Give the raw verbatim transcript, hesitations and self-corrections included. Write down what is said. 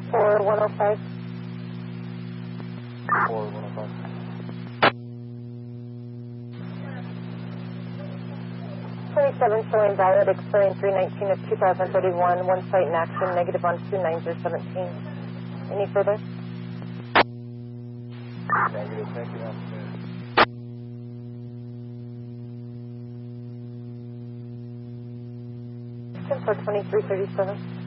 four one oh five. four one oh five. twenty-seven showing valid, expiring three nineteen of two thousand thirty-one. One site in action, negative on two nine zero one seven. Any further? Negative, thank you, ma'am. ten four twenty-three thirty-seven.